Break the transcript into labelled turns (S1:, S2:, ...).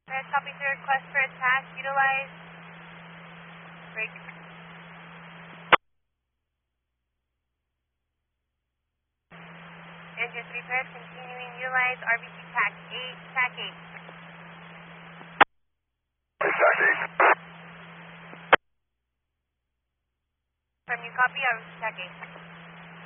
S1: Red, copy the request for a task. Utilize break. Engine repairs continuing. Utilize RBC TAC 8, TAC 8.
S2: TAC 8.
S1: From you copy RBC TAC 8.